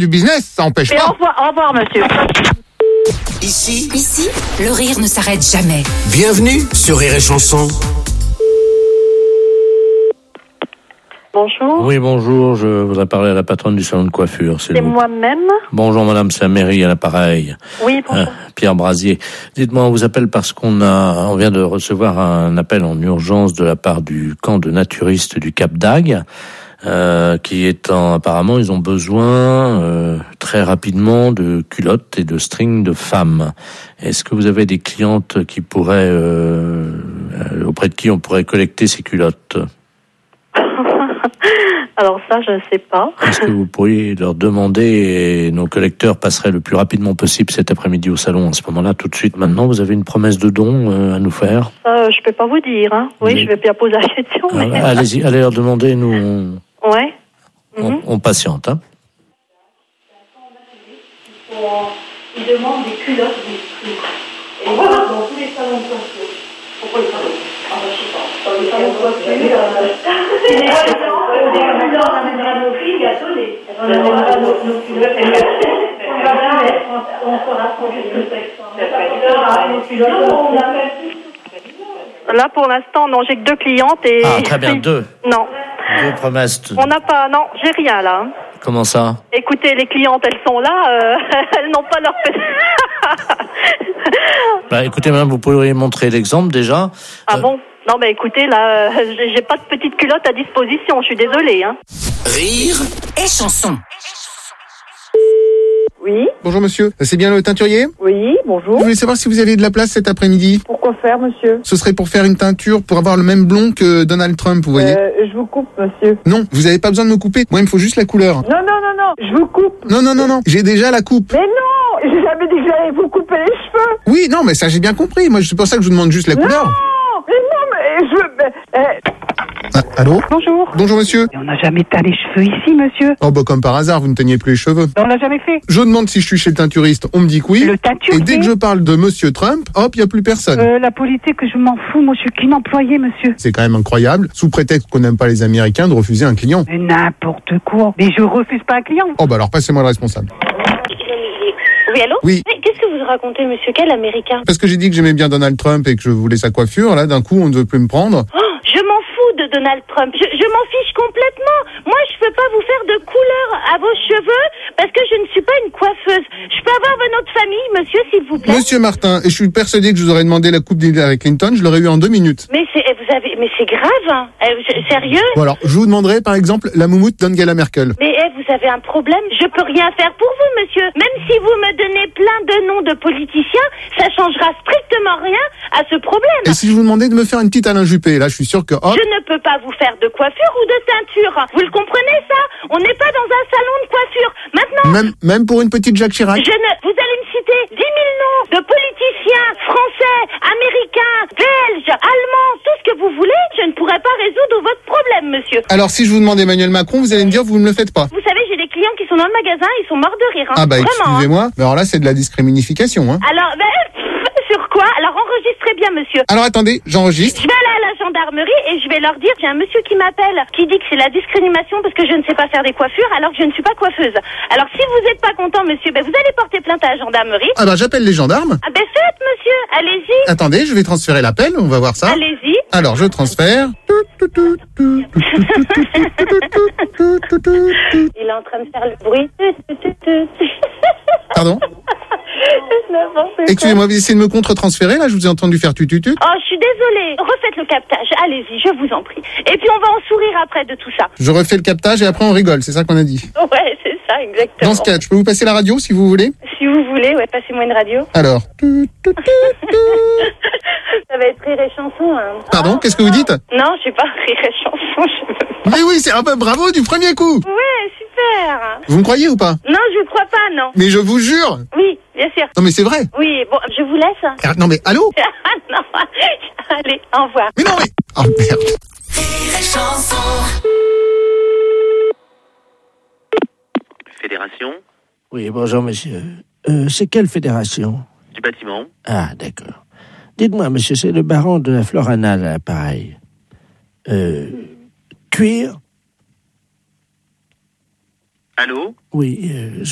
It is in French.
du business, ça empêche Et pas. au revoir, monsieur. Ici, le rire ne s'arrête jamais. bienvenue sur Rire et Chanson. Bonjour. Oui, bonjour, je voudrais parler à la patronne du salon de coiffure, s'il C'est vous plaît. moi-même. Bonjour madame, c'est la mairie à l'appareil. Oui, bonjour. Pierre Brasier. Dites-moi, on vous appelle parce qu'on vient de recevoir un appel en urgence de la part du camp de naturistes du Cap d'Agde, apparemment, ils ont besoin très rapidement de culottes et de strings de femmes. Est-ce que vous avez des clientes qui pourraient, auprès de qui on pourrait collecter ces culottes? Alors ça, je ne sais pas. Est-ce que vous pourriez leur demander, et nos collecteurs passeraient le plus rapidement possible cet après-midi au salon, à ce moment-là, tout de suite. Maintenant, vous avez une promesse de don à nous faire? Ça, je peux pas vous dire. Hein. Oui, Mais- je vais bien poser la question. Mais... Allez-y, allez leur demander, nous, Ouais. on patiente. Hein. Ils demandent des culottes, des strings. Et voilà, dans tous les salons de coiffure. Pourquoi ils parlent? Ah, je sais pas. Dans les salons de coiffure, des culottes, on amènera nos filles à donner. On amènera nos culottes. On fera nos culottes. Là, pour l'instant, non, j'ai que 2 clientes et... Ah, très bien, 2. Non. 2 promesses. On n'a pas... Non, j'ai rien, là. Comment ça? Écoutez, les clientes, elles sont là, elles n'ont pas leur... Bah, écoutez, madame, vous pourriez montrer l'exemple, déjà. Ah bon? Non, mais écoutez, là, j'ai pas de petite culotte à disposition, je suis désolée, hein. Rire Et chanson. Oui, Bonjour monsieur, c'est bien le teinturier? oui, Je bonjour. voulais savoir si vous avez de la place cet après-midi. Pourquoi faire, monsieur? Ce serait pour faire une teinture pour avoir le même blond que Donald Trump, vous voyez. Je vous coupe, monsieur. Non, vous avez pas besoin de me couper. Moi, il me faut juste la couleur. Non, non, non, non, je vous coupe. Non. J'ai déjà la coupe. Mais non, j'ai jamais dit que j'allais vous couper les cheveux. Oui, non, mais ça, j'ai bien compris. Moi, c'est pour ça que je vous demande juste la couleur. Mais je veux... Ah, allô? Bonjour. Bonjour monsieur. On n'a jamais teint les cheveux ici, monsieur. Oh, bah, comme par hasard, vous ne teignez plus les cheveux. On l'a jamais fait. Je demande si je suis chez le teinturiste. On me dit que oui. Le teinturier. Et dès que je parle de monsieur Trump, hop, il n'y a plus personne. La politique, je m'en fous. Moi, je suis qu'une employée, monsieur. C'est quand même incroyable, sous prétexte qu'on n'aime pas les Américains, de refuser un client. Mais n'importe quoi. Mais je refuse pas un client. Oh, bah alors, passez-moi le responsable. Oui, allô? Oui. Mais qu'est-ce que vous racontez, monsieur? Quel américain? Parce que j'ai dit que j'aimais bien Donald Trump et que je voulais sa coiffure, là, d'un coup, on ne veut plus me prendre. Oh, je m'en fous de Donald Trump. Je m'en fiche complètement. Moi, je peux pas vous faire de couleur à vos cheveux parce que je ne suis pas une coiffeuse. Je peux avoir votre nom de famille, monsieur, s'il vous plaît? Monsieur Martin, et je suis persuadé que je vous aurais demandé la coupe d'Hillary Clinton, je l'aurais eu en 2 minutes. Mais c'est grave, hein. Sérieux? Bon alors, je vous demanderai par exemple la moumoute d'Angela Merkel. Mais vous avez un problème? Je peux rien faire pour vous, monsieur. Même si vous me donnez plein de noms de politiciens, ça changera strictement rien à ce problème. Et si je vous demandais de me faire une petite Alain Juppé, là je suis sûr que hop... Je ne peux pas vous faire de coiffure ou de teinture. Vous le comprenez, ça? On n'est pas dans un salon de coiffure. Maintenant, Même pour une petite Jacques Chirac. vous allez me citer 10 000 noms de politiciens français, américains, belges, allemands, tout ce que vous voulez. Je ne pourrai pas résoudre votre problème, monsieur. Alors si je vous demande Emmanuel Macron, vous allez me dire vous ne le faites pas. Vous savez, j'ai des clients qui sont dans le magasin, ils sont morts de rire. Hein. Ah bah Vraiment, hein. excusez-moi, mais alors là c'est de la discrimination. Hein. Alors, sur quoi? Alors, enregistrez bien, monsieur. Alors attendez, j'enregistre. Je vais aller à la gendarmerie et je vais leur dire, j'ai un monsieur qui m'appelle, qui dit que c'est la discrimination parce que je ne sais pas faire des coiffures alors que je ne suis pas coiffeuse. Alors, si vous n'êtes pas content, monsieur, vous allez porter plainte à la gendarmerie. Ah bah j'appelle les gendarmes. Ah faites, monsieur, allez-y. Attendez, je vais transférer l'appel, on va voir ça. Allez-y. Alors je transfère. Il est en train de faire le bruit. Pardon? Excusez-moi, vous essayez de me contre-transférer, là, je vous ai entendu faire tututut. Oh, je suis désolée. Refaites le captage, allez-y, je vous en prie. Et puis on va en sourire après de tout ça. Je refais le captage et après on rigole, c'est ça qu'on a dit. Ouais, c'est ça, exactement. Dans ce cas, je peux vous passer la radio si vous voulez? Si vous voulez, ouais, passez-moi une radio. Alors. Ça va être rire et chanson, hein. Pardon, qu'est-ce que vous dites? Non, je sais pas, rire et chanson, je veux pas. Mais oui, c'est un peu bravo du premier coup. Ouais, super. Vous me croyez ou pas? Non, je crois pas, non. Mais je vous jure. Oui, bien sûr. Non mais c'est vrai. Oui, bon, je vous laisse. Ah, non mais allô? Non, allez, au revoir. Mais non mais... Oh merde. Fédération Oui, bonjour monsieur. C'est quelle fédération? du bâtiment. Ah, d'accord. Dites-moi, monsieur, c'est le baron de la Floranale à l'appareil. Cuir? Allô? Oui,